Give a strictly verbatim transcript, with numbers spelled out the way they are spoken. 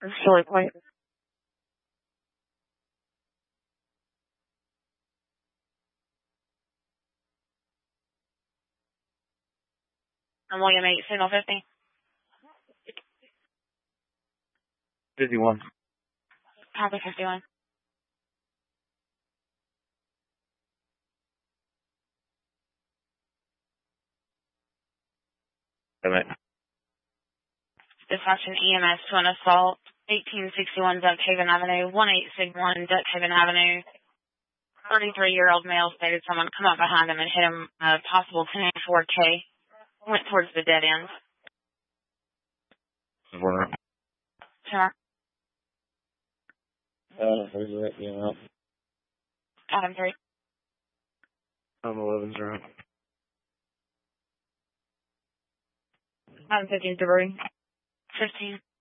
Short point. I'm William eight, signal fifty. fifty-one. Copy fifty-one. Right. Dispatching E M S to an assault, eighteen sixty-one Duckhaven Avenue, one eight six one Duckhaven Avenue. thirty-three-year-old male stated someone come up behind him and hit him a possible ten eighty-four K. Went towards the dead end. Warner. Sure. Uh, who's that? Yeah. Adam three. I'm eleven zero. Adam fifteen three. fifteen.